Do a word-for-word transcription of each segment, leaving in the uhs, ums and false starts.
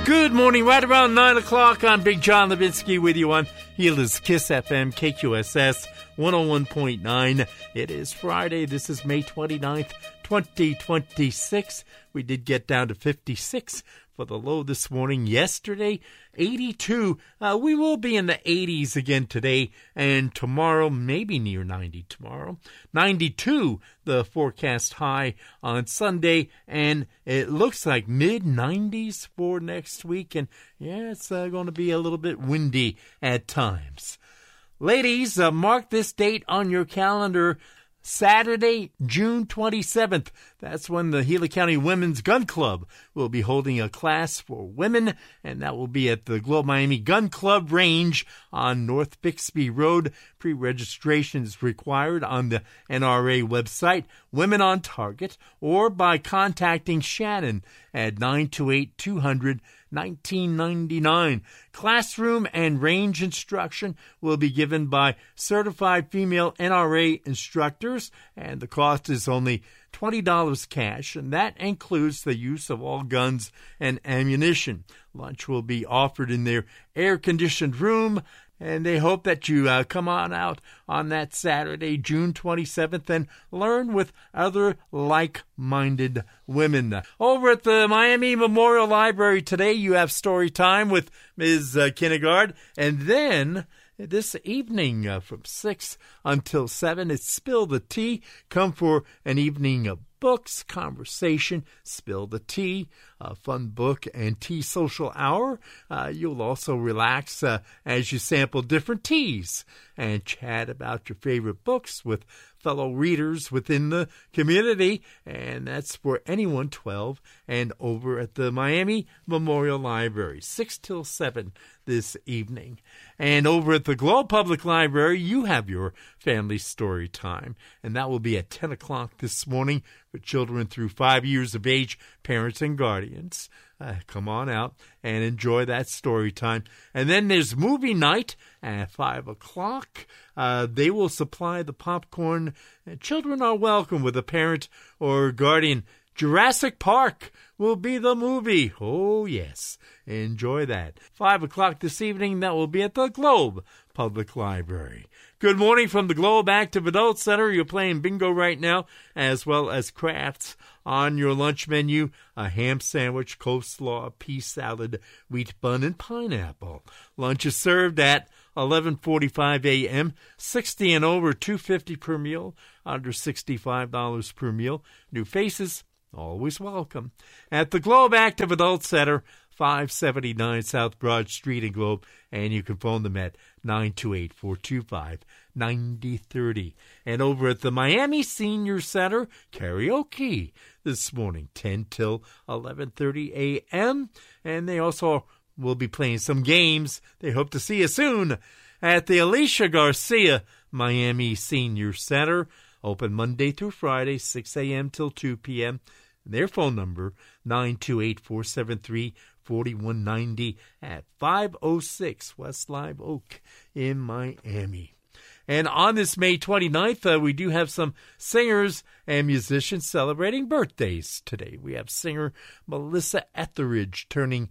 Good morning, right around nine o'clock. I'm Big John Levinsky with you on Healers Kiss F M, K Q S S one oh one point nine. It is Friday. This is May twenty-ninth, twenty twenty-six. We did get down to fifty-six for the low this morning. Yesterday, eighty-two. Uh, we will be in the eighties again today, and tomorrow, maybe near ninety tomorrow. ninety-two, the forecast high on Sunday, and it looks like mid nineties for next week, and yeah, it's uh, going to be a little bit windy at times. Ladies, uh, mark this date on your calendar. Saturday, June twenty-seventh. That's when the Gila County Women's Gun Club will be holding a class for women, and that will be at the Globe Miami Gun Club Range on North Bixby Road. Pre-registration is required on the N R A website, Women on Target, or by contacting Shannon at nine two eight, two hundred, nineteen ninety-nine. Classroom and range instruction will be given by certified female N R A instructors, and the cost is only twenty dollars cash, and that includes the use of all guns and ammunition. Lunch will be offered in their air-conditioned room, and they hope that you uh, come on out on that Saturday, June twenty-seventh, and learn with other like-minded women. Over at the Miami Memorial Library today, you have story time with Miz Uh, Kinnegard, and then this evening uh, from six until seven, it's Spill the Tea. Come for an evening of books, conversation, spill the tea, a fun book and tea social hour. Uh, you'll also relax uh, as you sample different teas and chat about your favorite books with fellow readers within the community, and that's for anyone twelve and over at the Miami Memorial Library, six till seven this evening. And over at the Globe Public Library, you have your family story time, and that will be at ten o'clock this morning for children through five years of age, parents and guardians. Uh, come on out and enjoy that story time. And then there's movie night at five o'clock. Uh, they will supply the popcorn. Children are welcome with a parent or guardian. Jurassic Park will be the movie. Oh, yes. Enjoy that. Five o'clock this evening, that will be at the Globe Public Library. Good morning from the Globe Active Adult Center. You're playing bingo right now, as well as crafts on your lunch menu. A ham sandwich, coleslaw, pea salad, wheat bun, and pineapple. Lunch is served at eleven forty-five a.m. sixty and over, two dollars and fifty cents per meal. Under sixty-five dollars per meal. New faces, always welcome. At the Globe Active Adult Center, five seventy-nine South Broad Street in Globe, and you can phone them at nine two eight, four two five, nine zero three zero. And over at the Miami Senior Center, karaoke this morning, ten till eleven thirty a.m. And they also will be playing some games. They hope to see you soon at the Alicia Garcia Miami Senior Center. Open Monday through Friday, six a.m. till two p.m. Their phone number, nine two eight, four seven three, four one nine zero at five oh six West Live Oak in Miami. And on this May twenty-ninth, uh, we do have some singers and musicians celebrating birthdays today. We have singer Melissa Etheridge turning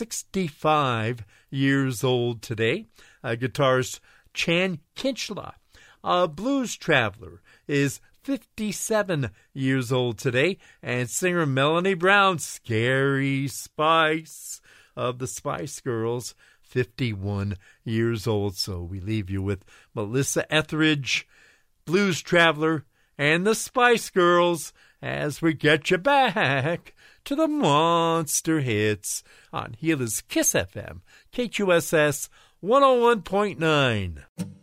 sixty-five years old today. Uh, guitarist Chan Kinchla, a blues traveler, is fifty-seven years old today, and singer Melanie Brown, Scary Spice of the Spice Girls, fifty-one years old. So we leave you with Melissa Etheridge, blues traveler, and the Spice Girls as we get you back to the monster hits on Healers Kiss F M, K Q S S one oh one point nine.